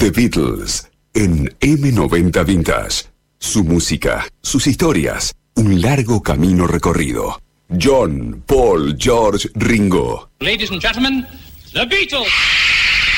The Beatles en M90 Vintage. Su música, sus historias, un largo camino recorrido. John, Paul, George, Ringo. Ladies and gentlemen, The Beatles.